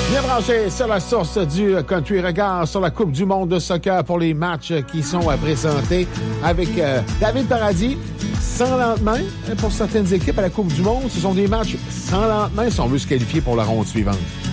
Bien branché sur la source du Country. Regard sur la Coupe du monde de soccer pour les matchs qui sont à présenter avec David Paradis. Sans lendemain pour certaines équipes à la Coupe du monde. Ce sont des matchs sans lendemain si on veut se qualifier pour la ronde suivante.